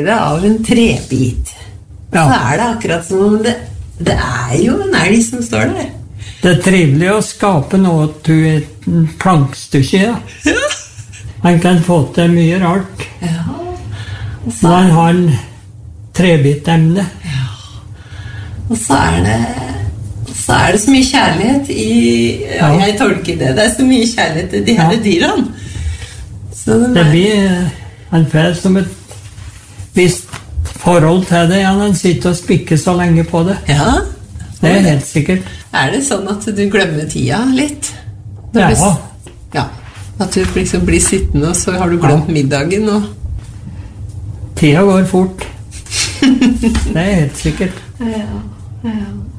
Det av en trebit. Ja. Så det akkurat som om det jo en elg som står der. Det trivelig å skape noe til et plankstykke, da. Ja. Man kan få til mye rart. Ja. Når man har en trebitemne. Ja. Og så det så mye kjærlighet i... Ja, jeg tolker det. Det så mye kjærlighet i de her dyrene. Så det blir en fel som et visst forhold til det, ja, han sitter og spikker så lenge på det. Ja. Det helt sikkert. Det sånn at du glemmer tida litt? Ja. Ja. At du liksom blir sittende, og så har du glemt middagen, og... Tida går fort. Det helt sikkert. Ja.